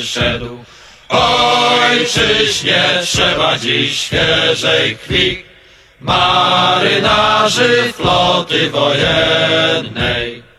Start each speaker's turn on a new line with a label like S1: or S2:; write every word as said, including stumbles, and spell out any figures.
S1: szedł. Ojczyźnie trzeba dziś świeżej krwi, marynarzy floty wojennej.